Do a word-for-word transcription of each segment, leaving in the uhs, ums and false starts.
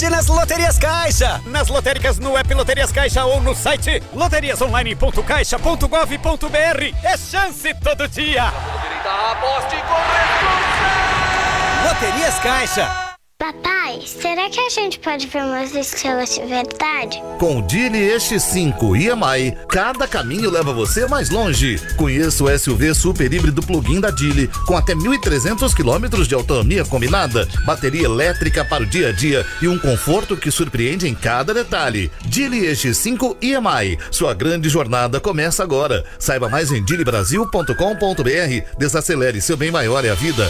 sorte nas Loterias Caixa. Nas lotéricas, no app Loterias Caixa ou no site loterias online ponto caixa ponto gov ponto br. É chance todo dia. Aposte com Loterias Caixa. Papai, será que a gente pode ver umas estrelas de verdade? Com o Geely E X cinco E M I, cada caminho leva você mais longe. Conheça o S U V super híbrido plug-in da Geely, com até mil e trezentos quilômetros de autonomia combinada, bateria elétrica para o dia a dia e um conforto que surpreende em cada detalhe. Geely E X cinco E M I, sua grande jornada começa agora. Saiba mais em geely brasil ponto com ponto br. Desacelere, seu bem maior é a vida.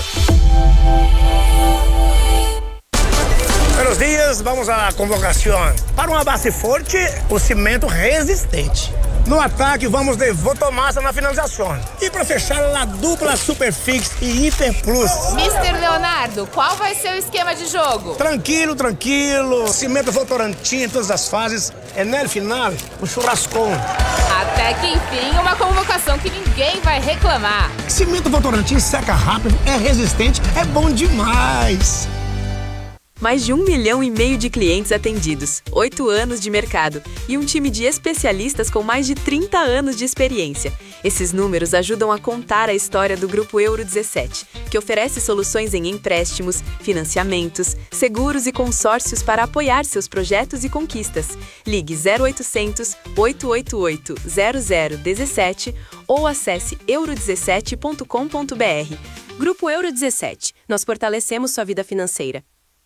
Buenos dias, vamos à convocação. Para uma base forte, o cimento resistente. No ataque, vamos de Votomassa na finalização. E para fechar, a dupla Superfix e Interplus. mister Leonardo, qual vai ser o esquema de jogo? Tranquilo, tranquilo. Cimento Votorantim em todas as fases. É no final, o churrascão. Até que enfim, uma convocação que ninguém vai reclamar. Cimento Votorantim seca rápido, é resistente, é bom demais. Mais de um milhão e meio de clientes atendidos, oito anos de mercado e um time de especialistas com mais de trinta anos de experiência. Esses números ajudam a contar a história do Grupo Euro dezessete, que oferece soluções em empréstimos, financiamentos, seguros e consórcios para apoiar seus projetos e conquistas. Ligue zero oitocentos, oito oito oito, zero zero um sete ou acesse euro dezessete ponto com ponto br. Grupo Euro dezessete. Nós fortalecemos sua vida financeira.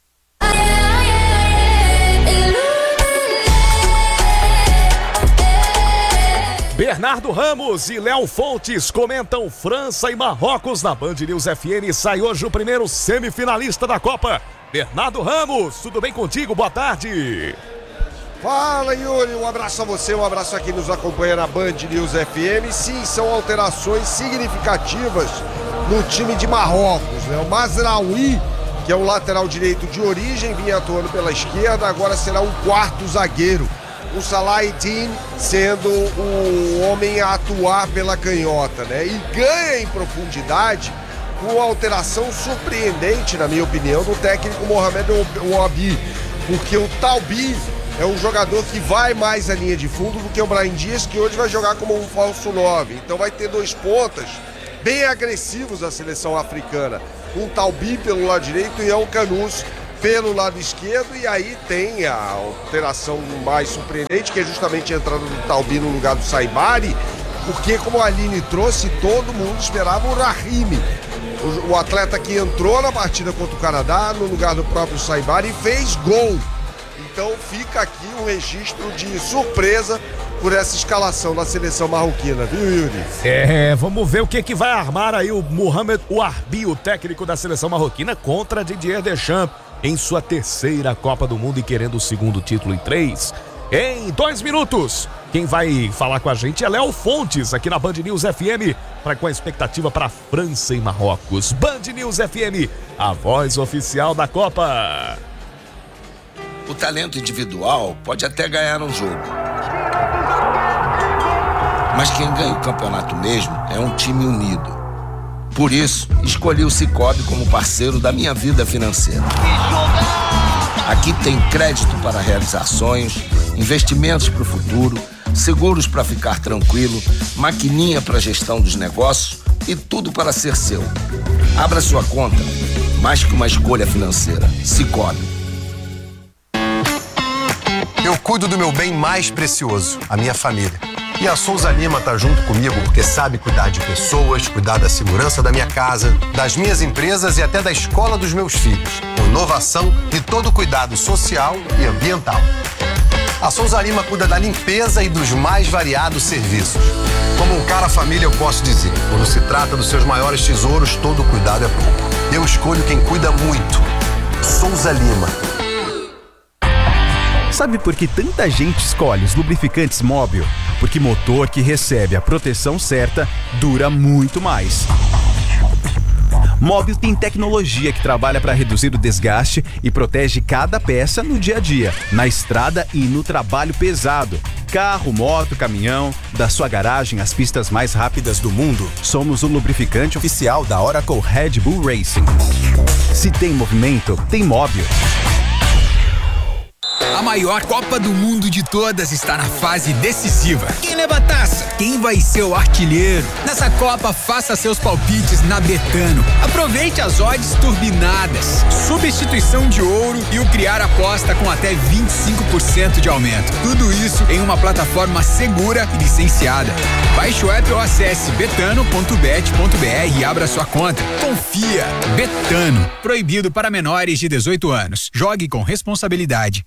Bernardo Ramos e Léo Fontes comentam França e Marrocos na Band News F M. Sai hoje o primeiro semifinalista da Copa. Bernardo Ramos, tudo bem contigo? Boa tarde. Fala, Yuri, um abraço a você, um abraço a quem nos acompanha na Band News F M. Sim, são alterações significativas no time de Marrocos, né? O Mazraoui, que é o lateral direito de origem, vinha atuando pela esquerda, agora será um quarto zagueiro. O Salah Eddin sendo o homem a atuar pela canhota, né? E ganha em profundidade com uma alteração surpreendente, na minha opinião, do técnico Mohamed Ouabi, porque o Talbi é um jogador que vai mais à linha de fundo do que o Brahim Dias, que hoje vai jogar como um falso nove. Então vai ter dois pontas bem agressivos da seleção africana. Um Talbi pelo lado direito e El Kanous pelo lado esquerdo, e aí tem a alteração mais surpreendente, que é justamente a entrada do Talbi no lugar do Saibari, porque, como a Aline trouxe, todo mundo esperava o Rahimi, o, o atleta que entrou na partida contra o Canadá no lugar do próprio Saibari e fez gol. Então fica aqui um registro de surpresa por essa escalação da seleção marroquina, viu, Yuri? É, vamos ver o que, que vai armar aí o Mohamed Ouabi, o técnico da seleção marroquina, contra Didier Deschamps em sua terceira Copa do Mundo e querendo o segundo título em três. Em dois minutos, quem vai falar com a gente é Léo Fontes, aqui na Band News F M, pra, com a expectativa para França e Marrocos. Band News F M, a voz oficial da Copa. O talento individual pode até ganhar um jogo, mas quem ganha o campeonato mesmo é um time unido. Por isso, escolhi o Sicoob como parceiro da minha vida financeira. Aqui tem crédito para realizar sonhos, investimentos para o futuro, seguros para ficar tranquilo, maquininha para gestão dos negócios e tudo para ser seu. Abra sua conta, mais que uma escolha financeira. Sicoob. Eu cuido do meu bem mais precioso, a minha família. E a Souza Lima tá junto comigo porque sabe cuidar de pessoas, cuidar da segurança da minha casa, das minhas empresas e até da escola dos meus filhos. Com inovação e todo cuidado social e ambiental. A Souza Lima cuida da limpeza e dos mais variados serviços. Como um cara família, eu posso dizer, quando se trata dos seus maiores tesouros, todo cuidado é pouco. Eu escolho quem cuida muito. Souza Lima. Sabe por que tanta gente escolhe os lubrificantes Móbil? Porque motor que recebe a proteção certa dura muito mais. Móbil tem tecnologia que trabalha para reduzir o desgaste e protege cada peça no dia a dia, na estrada e no trabalho pesado. Carro, moto, caminhão, da sua garagem às pistas mais rápidas do mundo. Somos o lubrificante oficial da Oracle Red Bull Racing. Se tem movimento, tem Móbil. A maior Copa do Mundo de todas está na fase decisiva. Quem leva a taça? Quem vai ser o artilheiro? Nessa Copa, faça seus palpites na Betano. Aproveite as odds turbinadas, substituição de ouro e o criar aposta com até vinte e cinco por cento de aumento. Tudo isso em uma plataforma segura e licenciada. Baixe o app ou acesse betano ponto bet ponto br e abra sua conta. Confia. Betano. Proibido para menores de dezoito anos. Jogue com responsabilidade.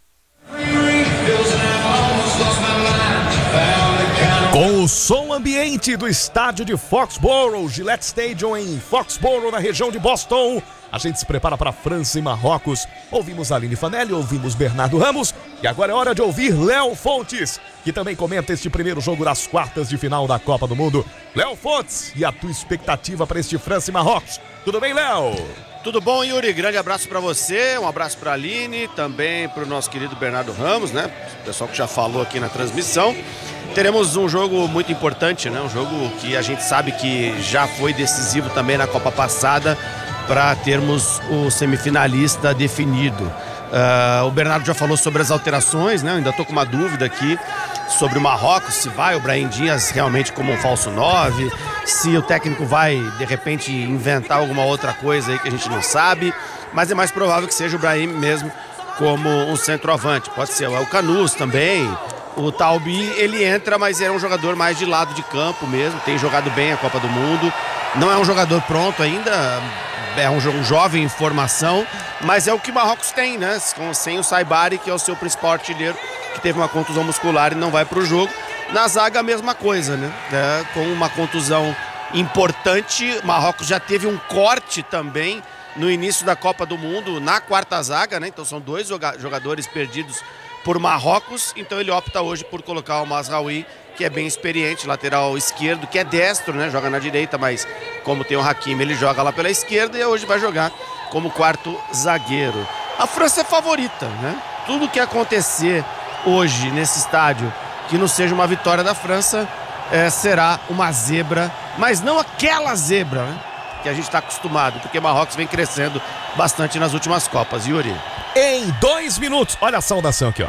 Com o som ambiente do estádio de Foxborough, Gillette Stadium em Foxborough, na região de Boston, a gente se prepara para França e Marrocos. Ouvimos Aline Fanelli, ouvimos Bernardo Ramos e agora é hora de ouvir Léo Fontes, que também comenta este primeiro jogo das quartas de final da Copa do Mundo. Léo Fontes, e a tua expectativa para este França e Marrocos? Tudo bem, Léo? Tudo bom, Yuri? Grande abraço para você, um abraço para a Aline, também para o nosso querido Bernardo Ramos, né? O pessoal que já falou aqui na transmissão. Teremos um jogo muito importante, né? Um jogo que a gente sabe que já foi decisivo também na Copa passada para termos o semifinalista definido. Uh, o Bernardo já falou sobre as alterações, né? Eu ainda estou com uma dúvida aqui sobre o Marrocos, se vai o Brahim Dias realmente como um falso nove, se o técnico vai, de repente, inventar alguma outra coisa aí que a gente não sabe, mas é mais provável que seja o Brahim mesmo como um centroavante. Pode ser o Canus também. O Taubi, ele entra, mas é um jogador mais de lado de campo mesmo, tem jogado bem a Copa do Mundo, não é um jogador pronto ainda, é um, um jovem em formação, mas é o que o Marrocos tem, né? Sem o Saibari, que é o seu principal artilheiro, que teve uma contusão muscular e não vai para o jogo. Na zaga, a mesma coisa, né? É, com uma contusão importante, o Marrocos já teve um corte também no início da Copa do Mundo, na quarta zaga, né? Então são dois jogadores perdidos por Marrocos, então ele opta hoje por colocar o Mazraoui, que é bem experiente, lateral esquerdo, que é destro, né? Joga na direita, mas como tem o Hakimi, ele joga lá pela esquerda e hoje vai jogar como quarto zagueiro. A França é favorita, né? Tudo que acontecer hoje nesse estádio que não seja uma vitória da França é, será uma zebra, mas não aquela zebra, né? Que a gente está acostumado, porque Marrocos vem crescendo bastante nas últimas Copas. Yuri? Em dois minutos, olha a saudação aqui, ó.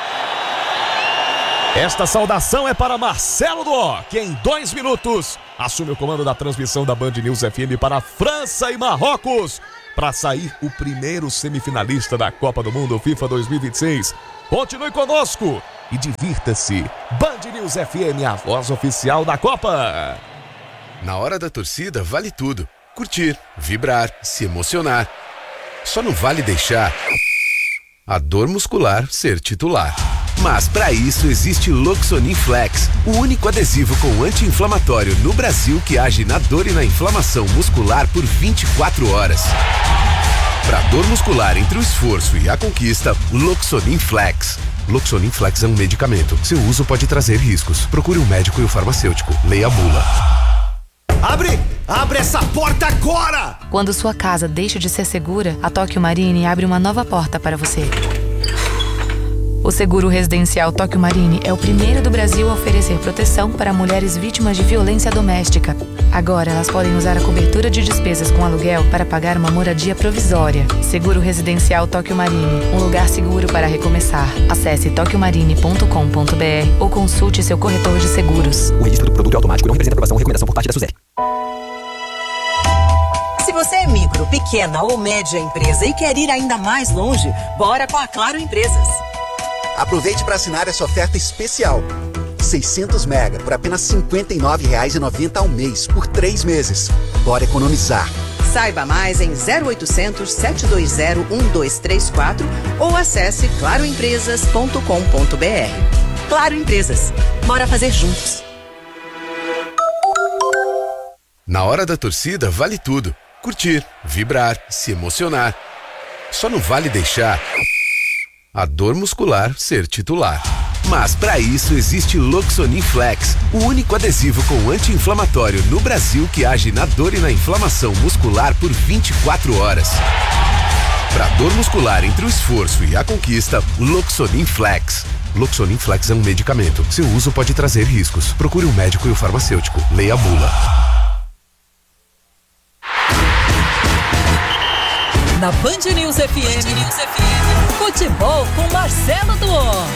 Esta saudação é para Marcelo Duó, que em dois minutos assume o comando da transmissão da Band News F M para França e Marrocos, para sair o primeiro semifinalista da Copa do Mundo FIFA dois mil e vinte e seis. Continue conosco e divirta-se. Band News F M, a voz oficial da Copa. Na hora da torcida vale tudo. Curtir, vibrar, se emocionar. Só não vale deixar a dor muscular ser titular. Mas para isso existe Loxonin Flex, o único adesivo com anti-inflamatório no Brasil que age na dor e na inflamação muscular por vinte e quatro horas. Para dor muscular entre o esforço e a conquista, o Loxonin Flex. Loxonin Flex é um medicamento. Seu uso pode trazer riscos. Procure um médico e o farmacêutico. Leia a bula. Abre! Abre essa porta agora! Quando sua casa deixa de ser segura, a Tóquio Marine abre uma nova porta para você. O seguro residencial Tóquio Marine é o primeiro do Brasil a oferecer proteção para mulheres vítimas de violência doméstica. Agora, elas podem usar a cobertura de despesas com aluguel para pagar uma moradia provisória. Seguro residencial Tóquio Marine, um lugar seguro para recomeçar. Acesse tóquio marine ponto com ponto br ou consulte seu corretor de seguros. O registro do produto é automático e não representa aprovação ou recomendação por parte da Suzeli. Se você é micro, pequena ou média empresa e quer ir ainda mais longe, bora com a Claro Empresas. Aproveite para assinar essa oferta especial. seiscentos mega por apenas cinquenta e nove reais e noventa centavos ao mês, por três meses. Bora economizar. Saiba mais em zero oitocentos, sete dois zero, um dois três quatro ou acesse claro empresas ponto com ponto br. Claro Empresas. Bora fazer juntos. Na hora da torcida vale tudo. Curtir, vibrar, se emocionar. Só não vale deixar a dor muscular ser titular. Mas para isso existe Loxonin Flex, o único adesivo com anti-inflamatório no Brasil que age na dor e na inflamação muscular por vinte e quatro horas. Para dor muscular entre o esforço e a conquista, Loxonin Flex. Loxonin Flex é um medicamento. Seu uso pode trazer riscos. Procure um médico e o farmacêutico. Leia a bula. Na Band News F M, Band News F M. Futebol com Marcelo Duó.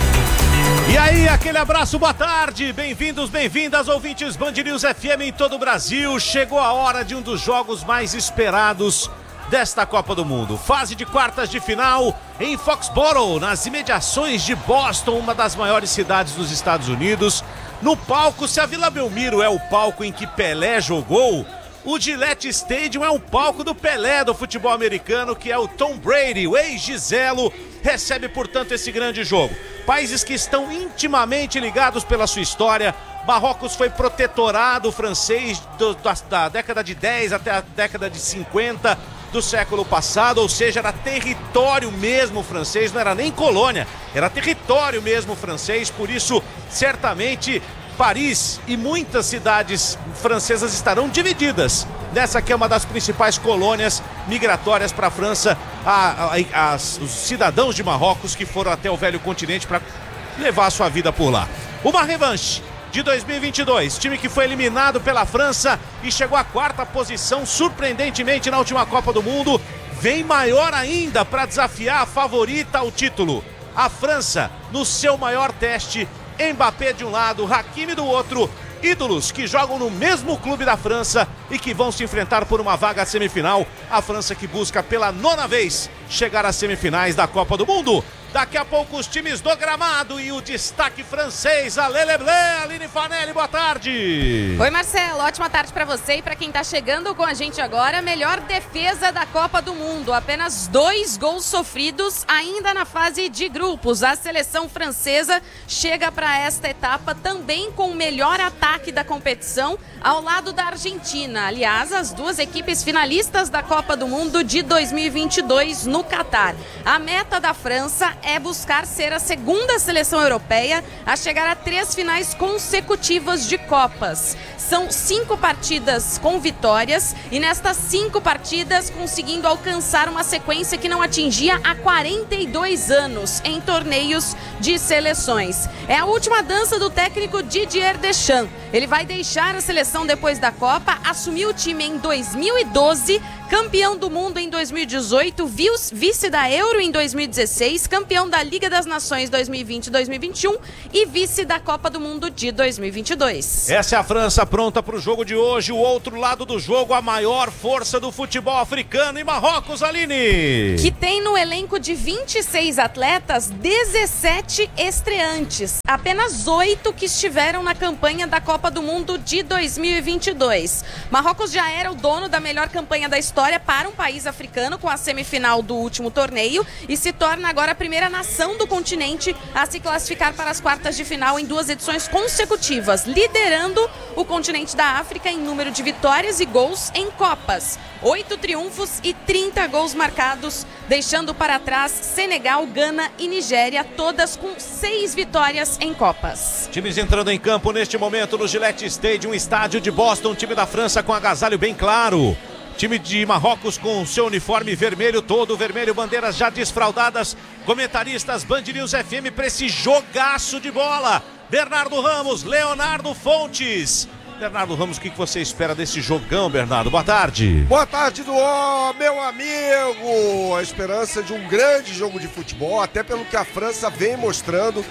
E aí, aquele abraço, boa tarde, bem-vindos, bem-vindas, ouvintes Band News F M em todo o Brasil. Chegou a hora de um dos jogos mais esperados desta Copa do Mundo. Fase de quartas de final em Foxborough, nas imediações de Boston, uma das maiores cidades dos Estados Unidos. No palco, se a Vila Belmiro é o palco em que Pelé jogou, o Gillette Stadium é o palco do Pelé do futebol americano, que é o Tom Brady, o ex-Giselo, recebe, portanto, esse grande jogo. Países que estão intimamente ligados pela sua história. Marrocos foi protetorado francês do, da, da década de dez até a década de cinquenta do século passado, ou seja, era território mesmo francês, não era nem colônia, era território mesmo francês, por isso, certamente, Paris e muitas cidades francesas estarão divididas nessa que é uma das principais colônias migratórias para a França, a, a, a, os cidadãos de Marrocos que foram até o velho continente para levar a sua vida por lá. Uma revanche de dois mil e vinte e dois, time que foi eliminado pela França e chegou à quarta posição surpreendentemente na última Copa do Mundo, vem maior ainda para desafiar a favorita ao título. A França no seu maior teste, Mbappé de um lado, Hakimi do outro, ídolos que jogam no mesmo clube da França e que vão se enfrentar por uma vaga à semifinal. A França que busca pela nona vez chegar às semifinais da Copa do Mundo. Daqui a pouco os times do gramado e o destaque francês, Alê Leblé, Aline Fanelli, boa tarde. Oi Marcelo, ótima tarde pra você e pra quem tá chegando com a gente agora. Melhor defesa da Copa do Mundo, apenas dois gols sofridos ainda na fase de grupos. A seleção francesa chega pra esta etapa também com o melhor ataque da competição ao lado da Argentina. Aliás, as duas equipes finalistas da Copa do Mundo de dois mil e vinte e dois no Catar. A meta da França é buscar ser a segunda seleção europeia a chegar a três finais consecutivas de Copas. São cinco partidas com vitórias e nestas cinco partidas conseguindo alcançar uma sequência que não atingia há quarenta e dois anos em torneios de seleções. É a última dança do técnico Didier Deschamps. Ele vai deixar a seleção depois da Copa, assumiu o time em dois mil e doze, campeão do mundo em dois mil e dezoito, vice da Euro em dois mil e dezesseis, campeão da Liga das Nações dois mil e vinte e dois mil e vinte e um e vice da Copa do Mundo de dois mil e vinte e dois. Essa é a França pronta para o jogo de hoje. O outro lado do jogo, a maior força do futebol africano e Marrocos, Aline. Que tem no elenco de vinte e seis atletas, dezessete estreantes. Apenas oito que estiveram na campanha da Copa do Mundo de dois mil e vinte e dois. Marrocos já era o dono da melhor campanha da história para um país africano com a semifinal do último torneio e se torna agora a primeira nação do continente a se classificar para as quartas de final em duas edições consecutivas, liderando o continente da África em número de vitórias e gols em Copas. Oito triunfos e trinta gols marcados, deixando para trás Senegal, Gana e Nigéria, todas com seis vitórias em Copas. Times entrando em campo neste momento no Gillette Stadium, estádio de Boston, time da França com agasalho bem claro. Time de Marrocos com seu uniforme vermelho, todo vermelho, bandeiras já desfraldadas. Comentaristas Band News F M para esse jogaço de bola. Bernardo Ramos, Leonardo Fontes. Bernardo Ramos, o que você espera desse jogão, Bernardo? Boa tarde. Boa tarde, Duó, meu amigo. A esperança de um grande jogo de futebol, até pelo que a França vem mostrando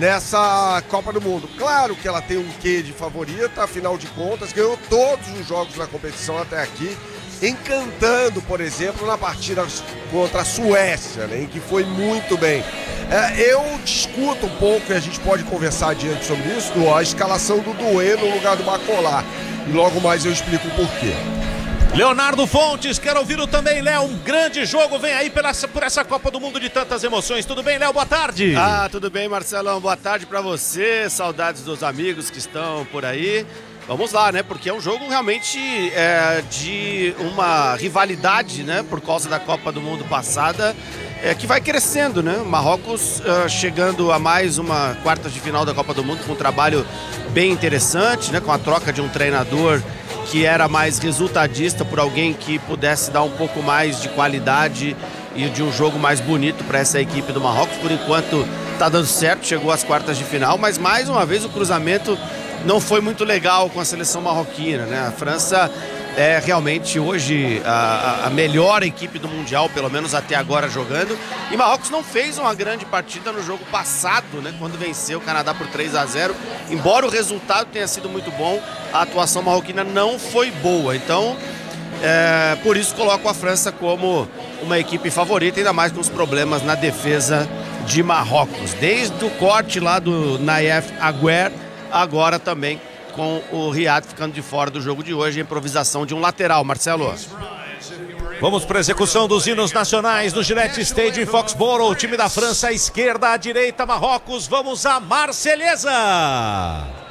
nessa Copa do Mundo. Claro que ela tem um quê de favorita, afinal de contas, ganhou todos os jogos na competição até aqui, encantando, por exemplo, na partida contra a Suécia, né, em que foi muito bem. É, eu discuto um pouco, e a gente pode conversar adiante sobre isso, do, a escalação do Doué no lugar do Bacolá. E logo mais eu explico o porquê. Leonardo Fontes, quero ouvi-lo também, Léo. Um grande jogo vem aí pela, por essa Copa do Mundo de tantas emoções. Tudo bem, Léo? Boa tarde. Ah, tudo bem, Marcelão. Boa tarde pra você. Saudades dos amigos que estão por aí. Vamos lá, né? Porque é um jogo realmente é, de uma rivalidade, né? Por causa da Copa do Mundo passada, é, que vai crescendo, né? Marrocos uh, chegando a mais uma quarta de final da Copa do Mundo com um trabalho bem interessante, né? Com a troca de um treinador que era mais resultadista por alguém que pudesse dar um pouco mais de qualidade e de um jogo mais bonito para essa equipe do Marrocos. Por enquanto tá dando certo, chegou às quartas de final, mas mais uma vez o cruzamento não foi muito legal com a seleção marroquina, né? A França é realmente hoje a, a melhor equipe do Mundial, pelo menos até agora jogando. E Marrocos não fez uma grande partida no jogo passado, né, quando venceu o Canadá por três a zero. Embora o resultado tenha sido muito bom, a atuação marroquina não foi boa. Então, é, por isso coloco a França como uma equipe favorita, ainda mais com os problemas na defesa de Marrocos. Desde o corte lá do Nayef Aguer, agora também com o Riad ficando de fora do jogo de hoje, a improvisação de um lateral. Marcelo. Vamos para a execução dos hinos nacionais no Gillette Stadium em Foxborough. O time da França à esquerda, à direita, Marrocos. Vamos à Marselhesa.